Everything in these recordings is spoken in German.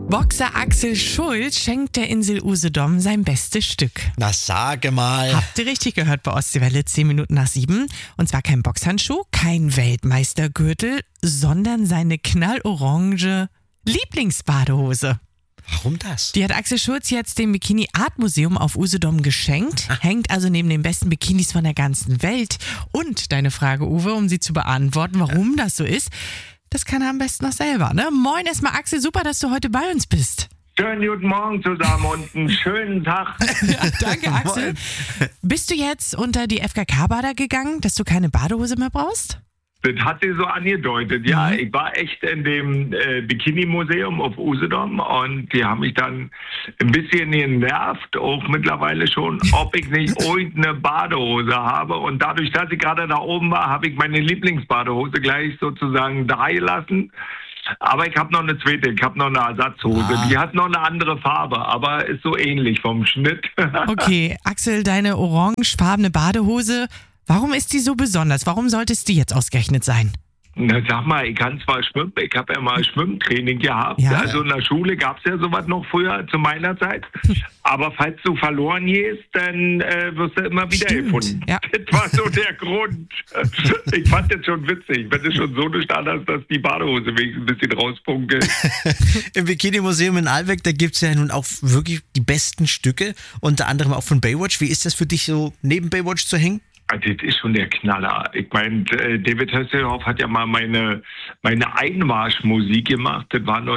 Boxer Axel Schulz schenkt der Insel Usedom sein bestes Stück. Na, sage mal. Habt ihr richtig gehört bei Ostseewelle, 10 Minuten nach 7. Und zwar kein Boxhandschuh, kein Weltmeistergürtel, sondern seine knallorange Lieblingsbadehose. Warum das? Die hat Axel Schulz jetzt dem Bikini Art Museum auf Usedom geschenkt. Hängt also neben den besten Bikinis von der ganzen Welt. Und deine Frage, Uwe, um sie zu beantworten, warum das so ist, das kann er am besten noch selber, ne? Moin erstmal Axel, super, dass du heute bei uns bist. Schönen guten Morgen zusammen und einen schönen Tag. Ja, danke Axel. Bist du jetzt unter die FKK-Bader gegangen, dass du keine Badehose mehr brauchst? Das hat sie so angedeutet. Ja, ich war echt in dem Bikini-Museum auf Usedom und die haben mich dann ein bisschen genervt, auch mittlerweile schon, ob ich nicht irgendeine Badehose habe. Und dadurch, dass ich gerade da oben war, habe ich meine Lieblingsbadehose gleich sozusagen da gelassen. Aber ich habe noch eine zweite, ich habe noch eine Ersatzhose. Die hat noch eine andere Farbe, aber ist so ähnlich vom Schnitt. Okay, Axel, deine orangefarbene Badehose, warum ist die so besonders? Warum sollte es die jetzt ausgerechnet sein? Na, sag mal, ich kann zwar schwimmen, ich habe ja mal Schwimmtraining gehabt. Ja. Also in der Schule gab es ja sowas noch früher, zu meiner Zeit. Aber falls du verloren gehst, dann wirst du immer wieder gefunden. Ja. Das war so der Grund. Ich fand das schon witzig, wenn du schon so eine Stand hast, dass die Badehose wenigstens ein bisschen rauspunkelt. Im Bikini-Museum in Albeck, da gibt es ja nun auch wirklich die besten Stücke, unter anderem auch von Baywatch. Wie ist das für dich so, neben Baywatch zu hängen? Das ist schon der Knaller. Ich meine, David Hasselhoff hat ja mal meine Einmarschmusik gemacht. Das war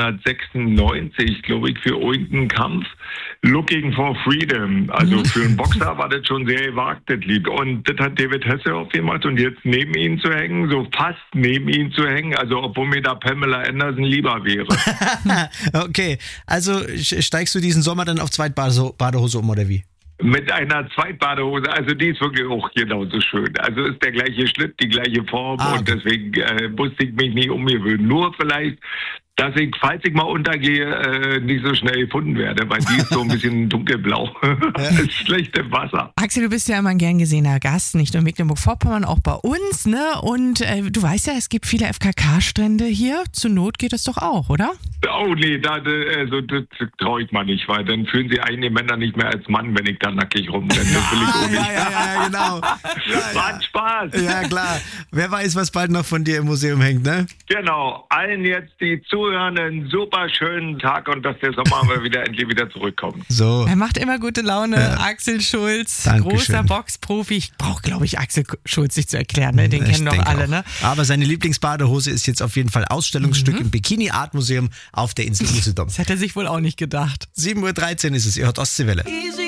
1996, glaube ich, für irgendeinen Kampf. Looking for Freedom. Also für einen Boxer war das schon sehr gewagt, das Lied. Und das hat David Hasselhoff gemacht. Und jetzt neben ihm zu hängen, so fast neben ihm zu hängen, also obwohl mir da Pamela Anderson lieber wäre. Okay, also steigst du diesen Sommer dann auf Zweitbadehose um oder wie? Mit einer Zweitbadehose, also die ist wirklich auch genauso schön. Also ist der gleiche Schnitt, die gleiche Form und deswegen musste ich mich nicht umgewöhnen. Nur vielleicht, dass ich, falls ich mal untergehe, nicht so schnell gefunden werde, weil die ist so ein bisschen dunkelblau. Das ist schlecht im Wasser. Axel, du bist ja immer ein gern gesehener Gast, nicht nur in Mecklenburg-Vorpommern, auch bei uns, ne? Und du weißt ja, es gibt viele FKK-Strände hier. Zur Not geht das doch auch, oder? Oh nee, das traue ich mal nicht, weil dann fühlen sich einige Männer nicht mehr als Mann, wenn ich da nackig rumrenne. Das will ich auch nicht. Ja, genau. War ein Spaß. Ja, klar. Wer weiß, was bald noch von dir im Museum hängt, ne? Genau. Allen jetzt, die zuhören, einen super schönen Tag und dass der Sommer mal endlich wieder zurückkommt. So. Er macht immer gute Laune. Axel Schulz, Dankeschön. Großer Boxprofi. Ich brauche, glaube ich, Axel Schulz nicht zu erklären, ne? Den kennen doch alle, ne? Aber seine Lieblingsbadehose ist jetzt auf jeden Fall Ausstellungsstück im Bikini Art Museum auf der Insel Usedom. Das hat er sich wohl auch nicht gedacht. 7:13 Uhr ist es, ihr hört Ostseewelle.